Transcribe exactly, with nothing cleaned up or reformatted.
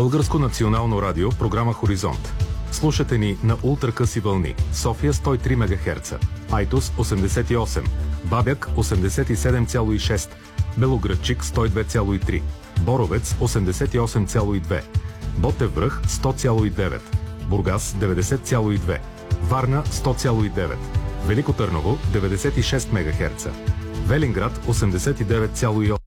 Българско национално радио, програма Хоризонт. Слушате ни на ултракъси вълни. София сто и три мегахерца, Айтос осемдесет и осем, Бабяк осемдесет и седем цяло и шест, Белоградчик сто и две цяло и три, Боровец осемдесет и осем цяло и две, Ботев връх сто цяло и девет, Бургас деветдесет цяло и две, Варна сто цяло и девет, Велико Търново деветдесет и шест мегахерца, Велинград осемдесет и девет цяло и осем.